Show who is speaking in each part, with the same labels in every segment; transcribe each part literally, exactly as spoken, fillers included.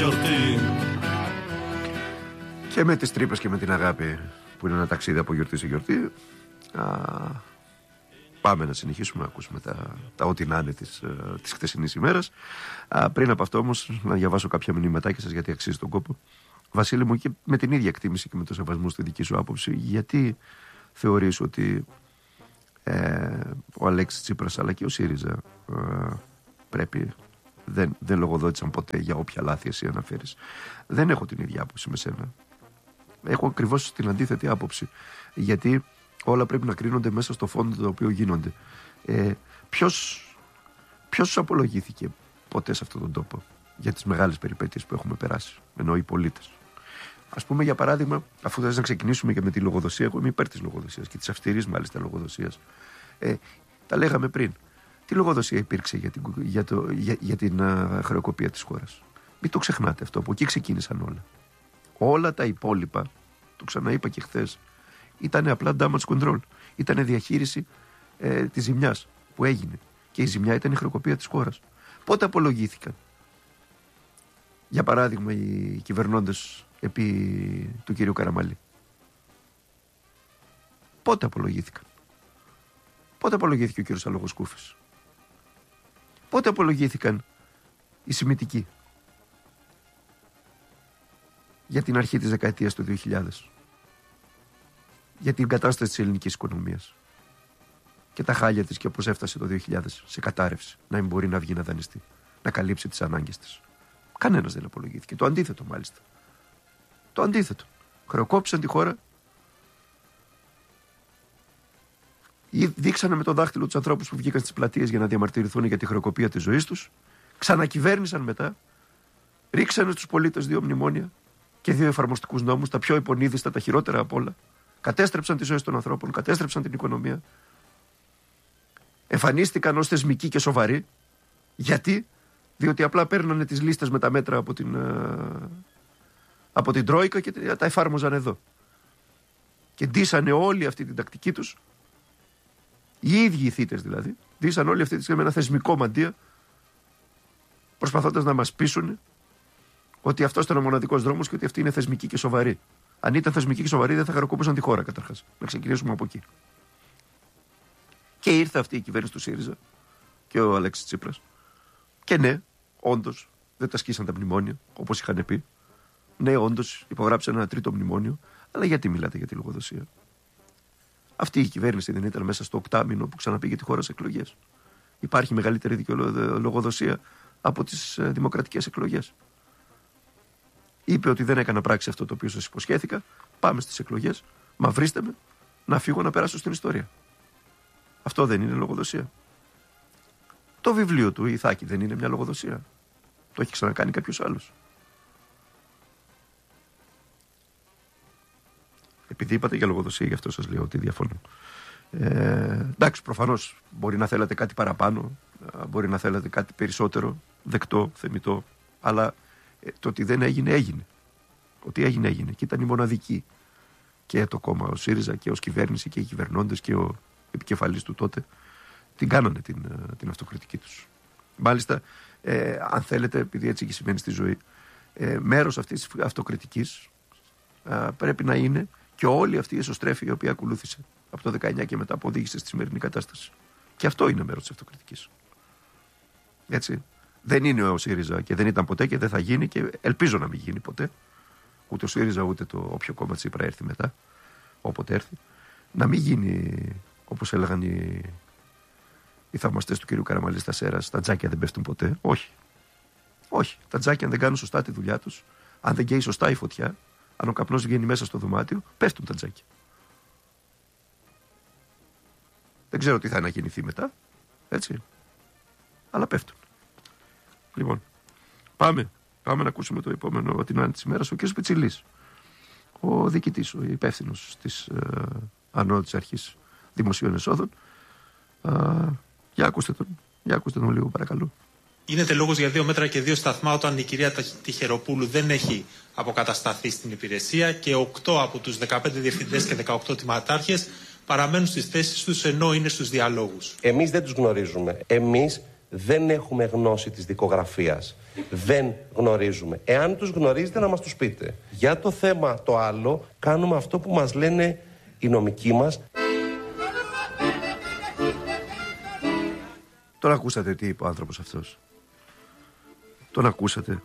Speaker 1: γιορτή.
Speaker 2: Και με τις τρύπες και με την αγάπη, που είναι ένα ταξίδι από γιορτή σε γιορτή, α, πάμε να συνεχίσουμε να ακούσουμε τα, τα ό,τι να είναι της, της χθεσινής ημέρας. Α, πριν από αυτό όμως να διαβάσω κάποια μηνύματάκια σας, γιατί αξίζει τον κόπο. Βασίλη μου, και με την ίδια εκτίμηση και με το σεβασμό στη δική σου άποψη, γιατί θεωρείς ότι ε, ο Αλέξης Τσίπρας αλλά και ο ΣΥΡΙΖΑ ε, πρέπει, δεν, δεν λογοδότησαν ποτέ για όποια λάθη εσύ αναφέρεις? Δεν έχω την ίδια άποψη με σένα. Έχω ακριβώς την αντίθετη άποψη. Γιατί όλα πρέπει να κρίνονται μέσα στο φόντο το οποίο γίνονται. Ε, ποιος, ποιος απολογήθηκε ποτέ σε αυτόν τον τόπο για τις μεγάλες περιπέτειες που έχουμε περάσει? Εννοώ οι πολίτες. Ας πούμε, για παράδειγμα, αφού θες να ξεκινήσουμε και με τη λογοδοσία, εγώ είμαι υπέρ της λογοδοσίας και της αυστηρής μάλιστα λογοδοσίας. Ε, τα λέγαμε πριν. Τι λογοδοσία υπήρξε για την, για το, για, για την α, χρεοκοπία της χώρας? Μην το ξεχνάτε αυτό. Από εκεί ξεκίνησαν όλα. Όλα τα υπόλοιπα, το ξαναείπα και χθες, ήταν απλά damage control. Ήταν διαχείριση ε, της ζημιάς που έγινε. Και η ζημιά ήταν η χρεοκοπία της χώρας. Πότε απολογήθηκαν? Για παράδειγμα, οι κυβερνώντες επί του κυρίου Καραμαλή. Πότε απολογήθηκαν? Πότε απολογήθηκε ο κύριος Αλογοσκούφης? Πότε απολογήθηκαν οι Σημητικοί για την αρχή της δεκαετίας του δύο χιλιάδες, για την κατάσταση της ελληνικής οικονομίας και τα χάλια της και όπως έφτασε το δύο χιλιάδες σε κατάρρευση, να μην μπορεί να βγει να δανειστεί, να καλύψει τις ανάγκες της? Κανένας δεν απολογήθηκε. Το αντίθετο μάλιστα. Το αντίθετο. Χρεοκόπησαν τη χώρα, ή δείξανε με το δάχτυλο τους ανθρώπους που βγήκαν στις πλατείες για να διαμαρτυρηθούν για τη χρεοκοπία της ζωής τους, ξανακυβέρνησαν μετά, ρίξανε στους πολίτες δύο μνημόνια και δύο εφαρμοστικούς νόμους, τα πιο υπονείδηστα, τα χειρότερα απ' όλα. Κατέστρεψαν τις ζωές των ανθρώπων, κατέστρεψαν την οικονομία. Εμφανίστηκαν ως θεσμικοί και σοβαροί. Γιατί? Διότι απλά παίρνανε τις λίστες με τα μέτρα από την, από την Τρόικα και τα εφάρμοζαν εδώ. Και ντύσανε όλη αυτή την τακτική τους, οι ίδιοι οι θύτες δηλαδή, ντύσαν όλη αυτή τη στιγμή με ένα θεσμικό μαντεία, προσπαθώντας να μας πείσουν ότι αυτός ήταν ο μοναδικός δρόμος και ότι αυτοί είναι θεσμικοί και σοβαροί. Αν ήταν θεσμικοί και σοβαροί, δεν θα χαροκοπούσαν τη χώρα καταρχάς. Να ξεκινήσουμε από εκεί. Και ήρθε αυτή η κυβέρνηση του ΣΥΡΙΖΑ και ο Αλέξης Τσίπρας. Και ναι, όντως δεν τα σκίσαν τα μνημόνια, όπως είχαν πει. Ναι, όντως υπογράψαν ένα τρίτο μνημόνιο. Αλλά γιατί μιλάτε για τη λογοδοσία? Αυτή η κυβέρνηση δεν ήταν μέσα στο οκτάμηνο που ξαναπήγε τη χώρα σε εκλογές? Υπάρχει μεγαλύτερη δικαιολο... λογοδοσία από τις ε, δημοκρατικές εκλογές? Είπε ότι δεν έκανα πράξη αυτό το οποίο σας υποσχέθηκα. Πάμε στις εκλογές. Μα βρίστε με να φύγω να περάσω στην ιστορία. Αυτό δεν είναι λογοδοσία? Το βιβλίο του, η Ιθάκη, δεν είναι μια λογοδοσία? Το έχει ξανακάνει κάποιος άλλος? Επειδή είπατε για λογοδοσία, γι' αυτό σας λέω ότι διαφωνώ. Ε, εντάξει, προφανώς μπορεί να θέλατε κάτι παραπάνω, μπορεί να θέλατε κάτι περισσότερο, δεκτό, θεμιτό, αλλά ε, το ότι δεν έγινε, έγινε. Ότι έγινε, έγινε. Και ήταν η μοναδική. Και το κόμμα, ο ΣΥΡΙΖΑ και ως κυβέρνηση και οι κυβερνώντες και ο επικεφαλής του τότε, την κάνανε την, την αυτοκριτική τους. Μάλιστα, ε, αν θέλετε, επειδή έτσι έχει σημαίνει στη ζωή, ε, μέρος αυτής της αυτοκριτικής ε, πρέπει να είναι και όλη αυτή η εσωστρέφεια η οποία ακολούθησε από το δεκαεννιά και μετά που οδήγησε στη σημερινή κατάσταση. Και αυτό είναι μέρος της αυτοκριτικής. Έτσι. Δεν είναι ο ΣΥΡΙΖΑ και δεν ήταν ποτέ και δεν θα γίνει και ελπίζω να μην γίνει ποτέ. Ούτε ο ΣΥΡΙΖΑ ούτε το όποιο κόμμα Τσίπρα έρθει μετά, όποτε έρθει, να μην γίνει όπως έλεγαν οι, οι θαυμαστές του κυρίου Καραμαλή στα Σέρας, τα τζάκια δεν πέφτουν ποτέ. Όχι. Όχι. Τα τζάκια, αν δεν κάνουν σωστά τη δουλειά τους, αν δεν καίει σωστά η φωτιά, αν ο καπνός βγαίνει μέσα στο δωμάτιο, πέφτουν τα τζάκια. Δεν ξέρω τι θα ανακοινηθεί μετά. Έτσι. Αλλά πέφτουν. Λοιπόν, πάμε. Πάμε να ακούσουμε το επόμενο, την άλλη της ημέρας, ο κ. Πιτσιλής, ο διοικητής, ο υπεύθυνος της ε, Ανώτατης Αρχής Δημοσίων Εσόδων. Ε, για ακούστε τον, για ακούστε τον λίγο παρακαλώ.
Speaker 3: Γίνεται λόγος για δύο μέτρα και δύο σταθμά όταν η κυρία Τυχεροπούλου δεν έχει αποκατασταθεί στην υπηρεσία και οκτώ από τους δεκαπέντε διευθυντές και δεκαοκτώ τιμματάρχες παραμένουν στις θέσεις τους ενώ είναι στους διαλόγους.
Speaker 4: Εμείς δεν τους γνωρίζουμε. Εμείς
Speaker 1: δεν έχουμε γνώση της δικογραφίας. Δεν γνωρίζουμε. Εάν τους γνωρίζετε, να μας τους πείτε. Για το θέμα το άλλο, κάνουμε αυτό που μας λένε οι νομικοί μας.
Speaker 2: Τον ακούσατε τι είπε ο άνθρωπος αυτός? Τον ακούσατε?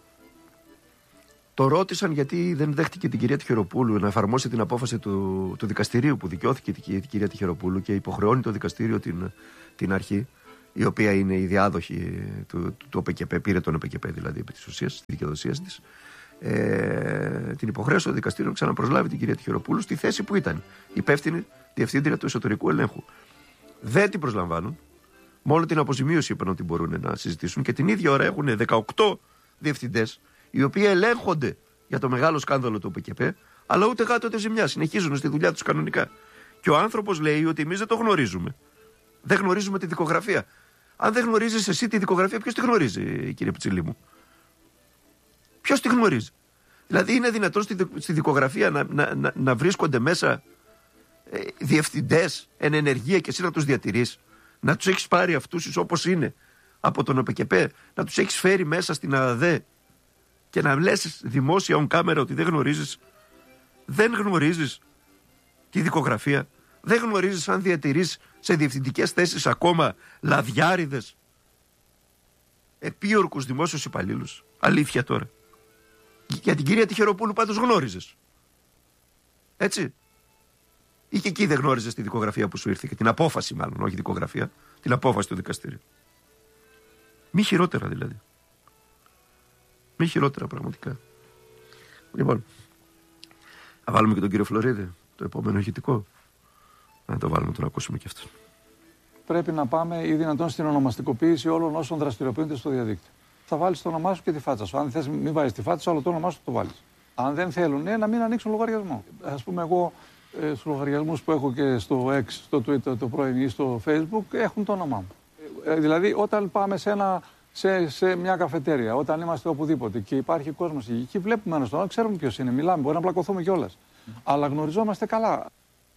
Speaker 2: Το ρώτησαν γιατί δεν δέχτηκε την κυρία Τιχεροπούλου να εφαρμόσει την απόφαση του, του δικαστηρίου που δικαιώθηκε την κυρία Τιχεροπούλου και υποχρεώνει το δικαστήριο την, την αρχή, η οποία είναι η διάδοχη του, του, του ΟΠΚΠ, πήρε τον ΟΠΚΠ δηλαδή επί της ουσίας, της δικαιοδοσίας της. Ε, την υποχρέωσε το δικαστήριο να ξαναπροσλάβει την κυρία Τιχεροπούλου στη θέση που ήταν υπεύθυνη διευθύντρια του εσωτερικού ελέγχου. Δεν την προσλαμβάνουν. Μόνο την αποζημίωση είπαν ότι μπορούν να συζητήσουν και την ίδια ώρα έχουν δεκαοκτώ διευθυντές οι οποίοι ελέγχονται για το μεγάλο σκάνδαλο του ΟΠΚΠ, αλλά ούτε γάτο ούτε ζημιά. Συνεχίζουν στη δουλειά τους κανονικά. Και ο άνθρωπος λέει ότι εμείς δεν το γνωρίζουμε. Δεν γνωρίζουμε τη δικογραφία. Αν δεν γνωρίζεις εσύ τη δικογραφία, ποιος τη γνωρίζει, κύριε Πιτσιλή μου? Ποιος τη γνωρίζει? Δηλαδή, είναι δυνατόν στη, στη δικογραφία να, να, να, να βρίσκονται μέσα ε, διευθυντές εν ενεργεία και εσύ να τους διατηρείς? Να τους έχεις πάρει αυτούς όπως είναι από τον ΟΠΚΠ, να τους έχεις φέρει μέσα στην ΑΔΕ και να λες δημόσια on camera ότι δεν γνωρίζεις? Δεν γνωρίζεις τη δικογραφία? Δεν γνωρίζεις αν διατηρείς σε διευθυντικές θέσεις ακόμα λαδιάριδες, επίορκους δημόσιους υπαλλήλους? Αλήθεια τώρα? Για την κυρία Τιχεροπούλου πάντως γνώριζες, έτσι? Ή και εκεί δεν γνώριζες τη δικογραφία που σου ήρθε, και την απόφαση μάλλον, όχι δικογραφία, την απόφαση του δικαστήριου? Μη χειρότερα δηλαδή. Μη χειρότερα πραγματικά. Λοιπόν, θα βάλουμε και τον κύριο Φλωρίδη, το επόμενο ηχητικό. Να το βάλουμε, τον ακούσουμε και αυτό.
Speaker 4: Πρέπει να πάμε ή δυνατόν στην ονομαστικοποίηση όλων όσων δραστηριοποιούνται στο διαδίκτυο. Θα βάλεις το όνομά σου και τη φάτσα σου. Αν θες, μην βάλεις τη φάτσα σου, αλλά το όνομά σου το βάλεις. Αν δεν θέλουν, ναι, να μην ανοίξουν λογαριασμό. Ας πούμε, εγώ ε, στους λογαριασμούς που έχω και στο X, στο Twitter, το πρώην ή στο Facebook, έχουν το όνομά μου. Ε, δηλαδή, όταν πάμε σε, ένα, σε, σε μια καφετέρια, όταν είμαστε οπουδήποτε και υπάρχει κόσμος εκεί, βλέπουμε ένα στον άλλο, ξέρουμε ποιος είναι, μιλάμε, μπορεί να πλακωθούμε κιόλας. Mm. Αλλά γνωριζόμαστε καλά.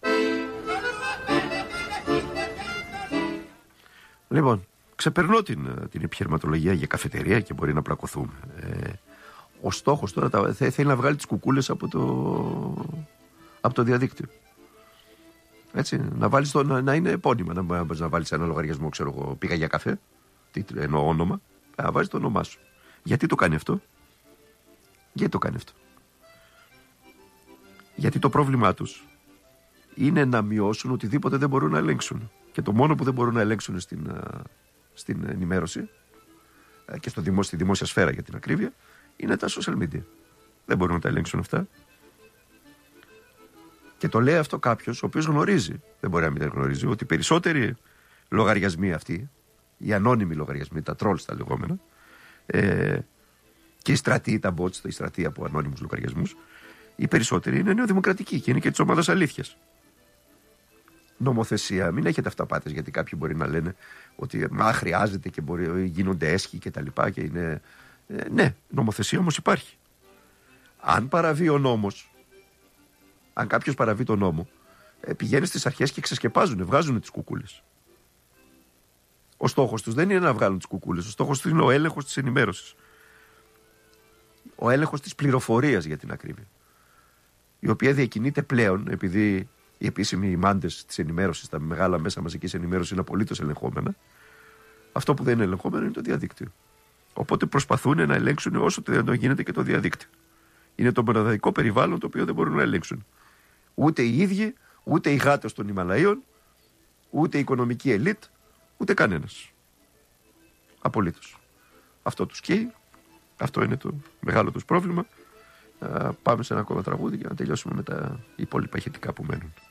Speaker 2: Λοιπόν, ξεπερνώ την, την επιχειρηματολογία για καφετερία και μπορεί να πλακωθούμε. Ε, ο στόχος τώρα τα, θε, θέλει να βγάλει τις κουκούλες από το, από το διαδίκτυο. Έτσι, να, βάλεις το, να, να είναι επώνυμα. Να, να βάλεις ένα λογαριασμό, ξέρω εγώ, πήγα για καφέ, τι, εννοώ όνομα, να βάζεις το όνομά σου. Γιατί το κάνει αυτό? Γιατί το κάνει αυτό? Γιατί το πρόβλημά τους είναι να μειώσουν οτιδήποτε δεν μπορούν να ελέγξουν. Και το μόνο που δεν μπορούν να ελέγξουν στην, στην ενημέρωση και στο δημόσιο, στη δημόσια σφαίρα για την ακρίβεια είναι τα social media. Δεν μπορούν να τα ελέγξουν αυτά. Και το λέει αυτό κάποιος ο οποίος γνωρίζει, δεν μπορεί να μην γνωρίζει, ότι περισσότεροι λογαριασμοί αυτοί, οι ανώνυμοι λογαριασμοί, τα trolls τα λεγόμενα, ε, και οι στρατοί, τα bots, η στρατή από ανώνυμους λογαριασμούς, οι περισσότεροι είναι νεοδημοκρατικοί και είναι και της ομάδας αλήθειας. Νομοθεσία, μην έχετε αυταπάτες, γιατί κάποιοι μπορεί να λένε ότι μα χρειάζεται και μπορεί, γίνονται έσχοι και τα λοιπά και είναι... Ε, ναι, νομοθεσία όμως υπάρχει. Αν παραβεί ο νόμος, αν κάποιος παραβεί τον νόμο, ε, πηγαίνει στις αρχές και ξεσκεπάζουν, βγάζουν τις κουκούλες. Ο στόχος τους δεν είναι να βγάλουν τις κουκούλες, ο στόχος τους είναι ο έλεγχος της ενημέρωσης. Ο έλεγχος της πληροφορίας, για την ακρίβεια, η οποία διακινείται πλέον, επειδή οι επίσημοι μάντες της ενημέρωσης, τα μεγάλα μέσα μαζικής ενημέρωσης είναι απολύτως ελεγχόμενα. Αυτό που δεν είναι ελεγχόμενο είναι το διαδίκτυο. Οπότε προσπαθούν να ελέγξουν όσο το γίνεται και το διαδίκτυο. Είναι το μοναδικό περιβάλλον το οποίο δεν μπορούν να ελέγξουν. Ούτε οι ίδιοι, ούτε οι γάτες των Ιμαλαίων, ούτε η οικονομική ελίτ, ούτε κανένας. Απολύτως. Αυτό τους καίει. Αυτό είναι το μεγάλο τους πρόβλημα. Πάμε σε ένα ακόμα τραγούδι για να τελειώσουμε με τα υπόλοιπα ηχητικά που μένουν.